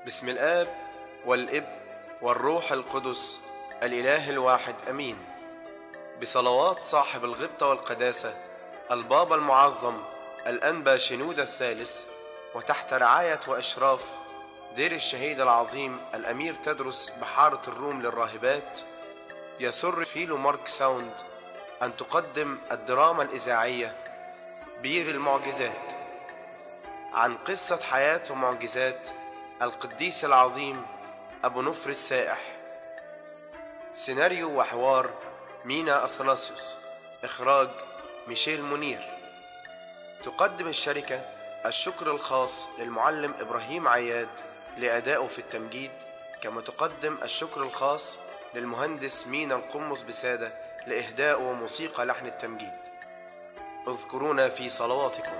بسم الآب والابن والروح القدس الإله الواحد أمين. بصلوات صاحب الغبطة والقداسة البابا المعظم الأنبا شنودة الثالث، وتحت رعاية وإشراف دير الشهيد العظيم الأمير تدرس بحارة الروم للراهبات، يسر فيلو مارك ساوند أن تقدم الدراما الإذاعية بير المعجزات عن قصة حياة ومعجزات القديس العظيم أبو نفر السائح. سيناريو وحوار مينا أثناسيوس، إخراج ميشيل منير. تقدم الشركة الشكر الخاص للمعلم إبراهيم عياد لأدائه في التمجيد، كما تقدم الشكر الخاص للمهندس مينا القمص بسادة لإهداء وموسيقى لحن التمجيد. اذكرونا في صلواتكم.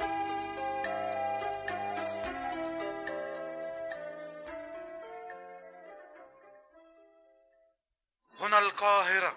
هنا القاهرة.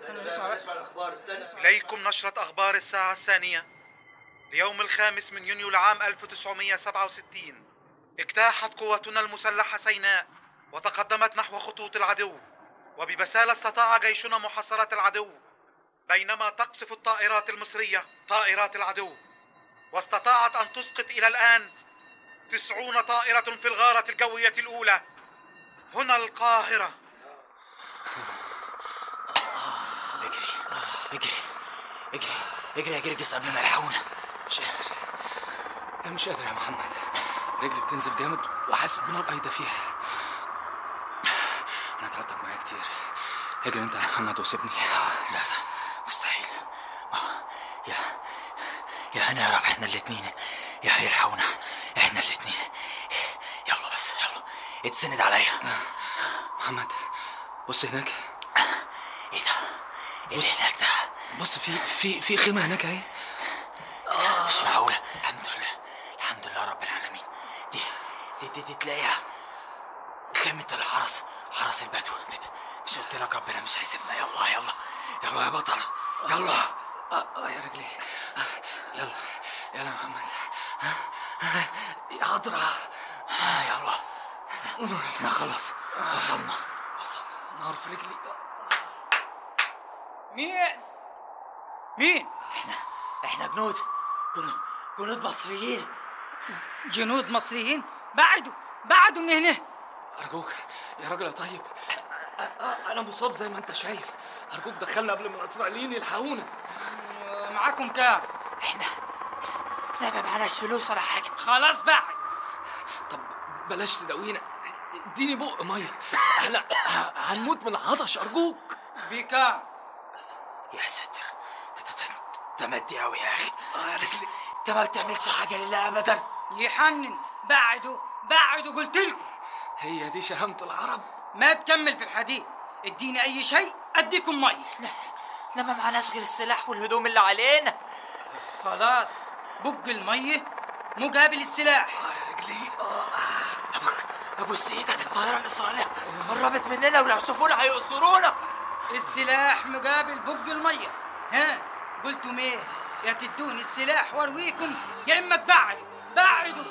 إليكم نشرة أخبار الساعة الثانية ليوم 5 يونيو العام 1967. اجتاحت قواتنا المسلحة سيناء وتقدمت نحو خطوط العدو، وببسالة استطاع جيشنا محاصرة العدو، بينما تقصف الطائرات المصرية طائرات العدو، واستطاعت أن تسقط إلى الآن 90 طائرة في الغارة الجوية الأولى. هنا القاهرة. اجري يا جرجس قبل ما يلحقونا. مش قادر يا محمد، رجلي بتنزف جامد وحاسس بنار قايده فيها. انا تعبتك معايا كتير. اجري انت يا محمد وسيبني. لا مستحيل. يا انا يا رب، احنا الاتنين يا هيلحقونا، احنا الاتنين. يلا بس يلا اتسند عليا. محمد بص هناك. ايه ده؟ ايه اللي هناك ده؟ بص في خيمه هناك اهي. مش معقوله. الحمد لله رب العالمين. دي تلاقيها خيمه حرس البدو. مش قلت لك ربنا مش هيسيبنا؟ يلا يا بطل يلا. يا رجلي. يلا يا محمد. يا عذرا. يلا احنا خلاص وصلنا. نار في رجلي. مين؟ احنا جنود مصريين. جنود مصريين؟ بعدوا من هنا. ارجوك يا راجل يا طيب، انا مصاب زي ما انت شايف. ارجوك دخلنا قبل ما الاسرائيليين يلحقونا. معاكم كام؟ احنا ما معناش فلوس ولا حاجه. خلاص بعد. طب بلاش تداوينا، اديني بق ميه، احنا هنموت من العطش. ارجوك. بكام؟ يا ستر، تمدي قوي يا اخي. انت ما بتعملش حاجه لله ابدا. يحنن. بعدوا قلت لكم. هي دي شهامة العرب. ما تكمل في الحديث. اديني اي شيء اديكم ميه. لا ما معناش غير السلاح والهدوم اللي علينا. خلاص بق الميه مقابل السلاح. يا رجلي. ابوس ايدك، الطائره الاسرائيليه قربت مننا ولو شافونا هيقصرونا. السلاح مقابل بق الميه. ها قلتم ايه؟ يا تدوني السلاح وارويكم يا اما بعدوا.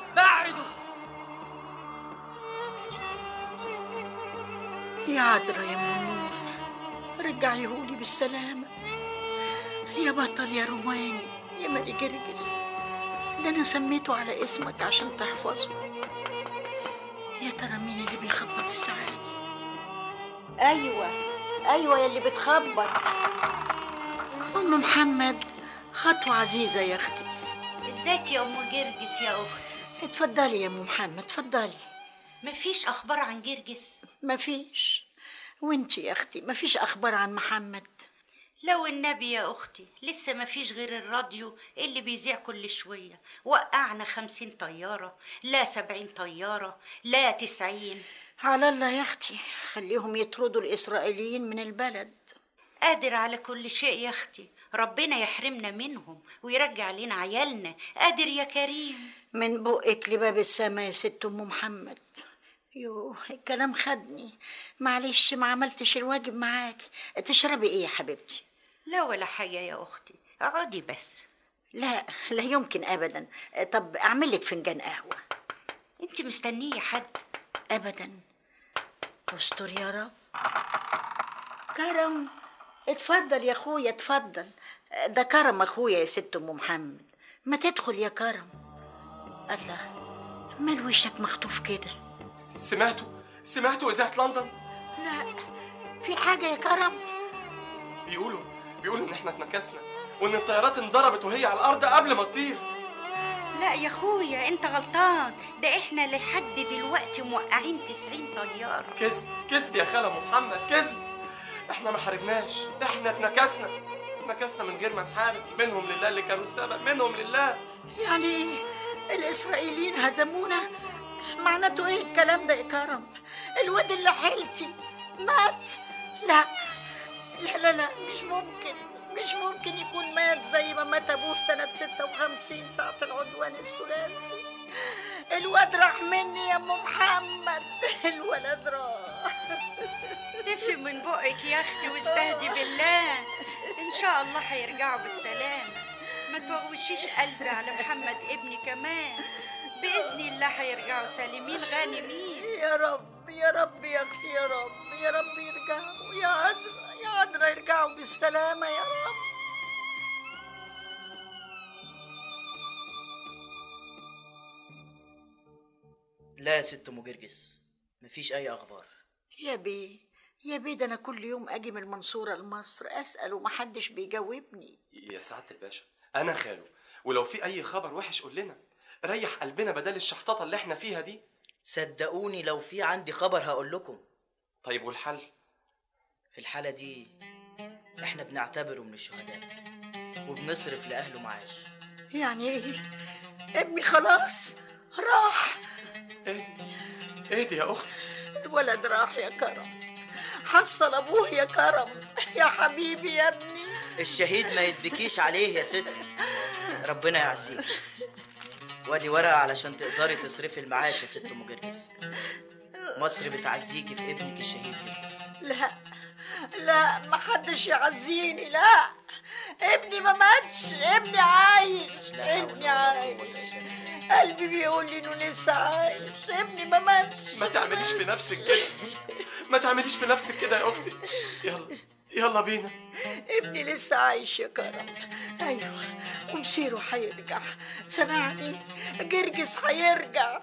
يا عذرا يا منور، رجعيهولي بالسلامة يا بطل يا روماني يا ملك جرجس. ده أنا سميته على اسمك عشان تحفظه. يا ترى مين اللي بيخبط الساعة دي؟ أيوة يا اللي بتخبط. أم محمد، خطوة عزيزة يا أختي. ازيك يا أم جرجس يا أختي؟ اتفضلي يا أم محمد اتفضلي. مفيش أخبار عن جرجس؟ مفيش. وانتي يا أختي مفيش أخبار عن محمد؟ لو النبي يا أختي، لسه مفيش غير الراديو اللي بيذيع كل شوية. وقعنا 50 طيارة، لا 70 طيارة، لا 90. على الله يا أختي، خليهم يطردوا الإسرائيليين من البلد. قادر على كل شيء يا أختي، ربنا يحرمنا منهم ويرجع لنا عيالنا. قادر يا كريم. من بقك لباب السماء يا ست أم محمد. يوه الكلام خدني. معلش ما عملتش الواجب معاك. تشربي ايه يا حبيبتي؟ لا ولا حاجة يا أختي، اقعدي بس. لا يمكن أبدا. طب أعمل لك فنجان قهوة. انت مستنية حد؟ أبدا. استر يا رب. كرم، اتفضل يا أخويا اتفضل. ده كرم أخويا يا ست أم محمد، ما تدخل يا كرم. الله، مال وشك مخطوف كده؟ سمعتوا إذاعة لندن؟ لا، في حاجة يا كرم؟ بيقولوا إن إحنا اتنكسنا وإن الطيارات انضربت وهي على الأرض قبل ما تطير. لا يا اخويا انت غلطان، ده احنا لحد دلوقتي موقعين 90 طيارة. كذب يا خالة محمد، كذب. احنا ما حاربناش، احنا اتنكسنا من غير ما نحارب. منهم لله اللي كانوا السبب، منهم لله. يعني الإسرائيليين هزمونا؟ معناته ايه الكلام ده يا كرم؟ الواد اللي حيلتي مات؟ لا لا لا لا، مش ممكن يكون مات زي ما مات ابوه سنة 56 ساعة العدوان الثلاثي. الواد راح مني يا ام محمد، الولد راح. دفي من بقك يا اختي واستهدي بالله، ان شاء الله هيرجعوا بالسلامة. ما توغوشيش قلبي على محمد ابني كمان، بإذن الله هيرجعوا سالمين غانمين. يا رب يا رب يا اختي، يا رب يا رب يرجعوا، يا عذرا يرجعوا بالسلامة يا رب. لا يا ست ام جرجس، مفيش اي اخبار. يا بيه ده انا كل يوم اجي من المنصورة لمصر اسأل ومحدش بيجاوبني. يا سعادة الباشا، انا خاله، ولو في اي خبر وحش قول لنا، ريح قلبنا بدل الشحططة اللي احنا فيها دي. صدقوني لو في عندي خبر هقول لكم. طيب والحل؟ في الحالة دي احنا بنعتبره من الشهداء وبنصرف لأهله معاش. يعني ايه؟ ابني خلاص راح؟ ايه دي يا اخت؟ الولد راح يا كرم، حصل ابوه يا كرم، يا حبيبي يا ابني. الشهيد ما يتبكيش عليه يا ست، ربنا يعزيه. وادي ورقة علشان تقدري تصرفي المعاش يا ست ام جرجس. مصر بتعزيكي في ابنك الشهيد جرجس. لا محدش يعزيني، لا، ابني ما ماتش، ابني عايش، ابني عايش. قلبي بيقول لي انه لسه عايش، ابني ما ماتش. ما تعمليش في نفسك كده، ما تعمليش في نفسك كده يا اختي. يلا بينا. ابني لسه عايش يا كرم. ايوه، ومسيره هيرجع، سمعني؟ جرجس هيرجع.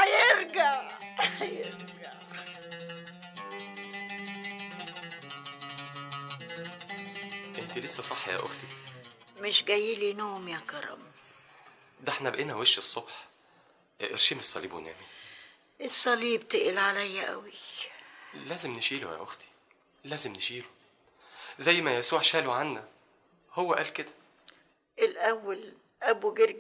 انت لسه صح يا اختي؟ مش جايلي نوم يا كرم. ده احنا بقينا وش الصبح. ارشمي الصليب ونامي. الصليب تقل عليا قوي. لازم نشيله يا اختي، لازم نشيله زي ما يسوع شاله عنا. هو قال كده. الاول ابو جرجس